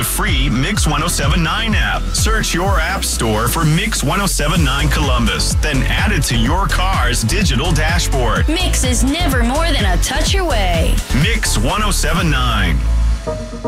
free Mix 1079 app. Search your app store for Mix 1079 Columbus, then add it to your car's digital dashboard. Mix is never more than a touch away. Mix 1079.